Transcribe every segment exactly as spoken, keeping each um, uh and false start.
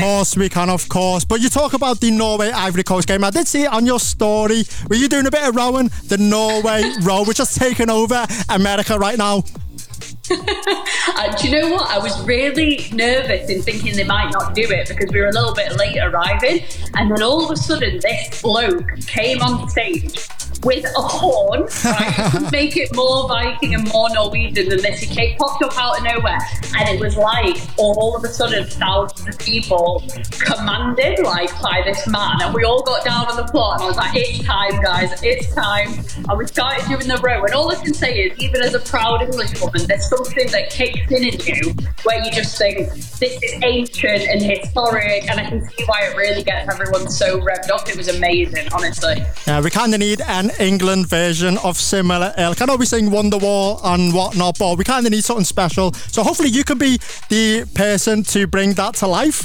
course we can, of course. But you talk about the Norway-Ivory Coast game. I did see it on your story. Were you doing a bit of rowing? The Norway row, which has taken over America right now. And do you know what? I was really nervous in thinking they might not do it because we were a little bit late arriving. And then all of a sudden, this bloke came on stage with a horn, right? Make it more Viking and more Norwegian than this. He came, popped up out of nowhere, and it was like all of a sudden thousands of people commanded like by this man, and we all got down on the floor, and I was like, "It's time, guys! It's time!" And we started doing the row, and all I can say is, even as a proud Englishwoman, there's something that kicks in in you where you just think this is ancient and historic, and I can see why it really gets everyone so revved up. It was amazing, honestly. Yeah, we kind of need an England version of similar ilk. I know we sing Wonderwall and whatnot, but we kind of need something special. So hopefully you can be the person to bring that to life.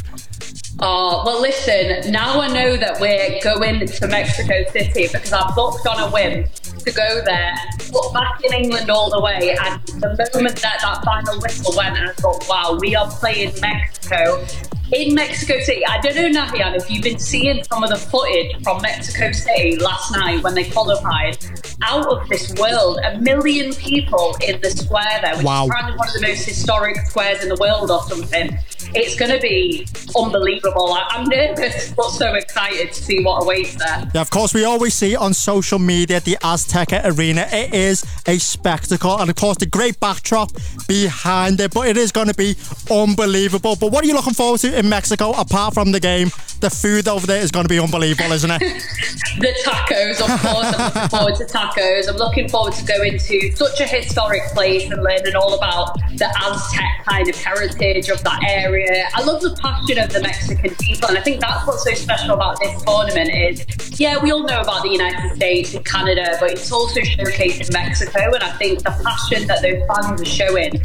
Oh, well, listen, now I know that we're going to Mexico City because I booked on a whim to go there, but back in England all the way, and the moment that that final whistle went, and I thought, wow, we are playing Mexico in Mexico City. I don't know, Nahian, if you've been seeing some of the footage from Mexico City last night when they qualified. Out of this world, a million people in the square there, which wow. is apparently one of the most historic squares in the world or something. It's going to be unbelievable. I- I'm nervous, but so excited to see what awaits there. Yeah, of course, we always see on social media the Azteca Arena. It is a spectacle, and of course, the great backdrop behind it, but it is going to be unbelievable. But what are you looking forward to in Mexico, apart from the game? The food over there is going to be unbelievable, isn't it? The tacos, of course. I'm looking forward to tacos. I'm looking forward to going to such a historic place and learning all about the Aztec kind of heritage of that area. I love the passion of the Mexican people, and I think that's what's so special about this tournament is, yeah, we all know about the United States and Canada, but it's also showcased in Mexico, and I think the passion that those fans are showing